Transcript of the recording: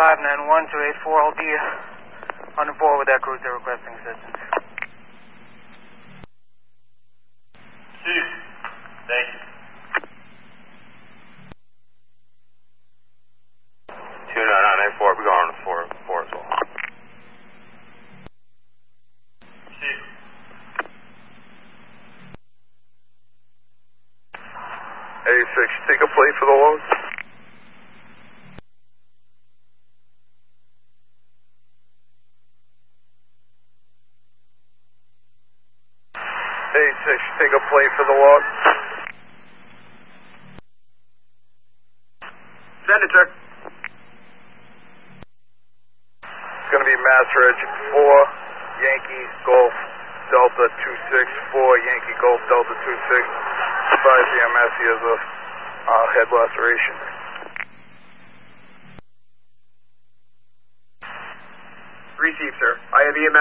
591-284. I'll be on the board with that cruiser requesting assistance. Chief, thank you. 29984, we're going on the 4 as well. Chief. 86, take a plate for the load. 86, take a plate for the log. Senator. It's going to be Mass Reg 4, Yankee Golf Delta 264, Yankee Golf Delta 26. Advise the EMS he has a head laceration. Receive, sir. I have EMS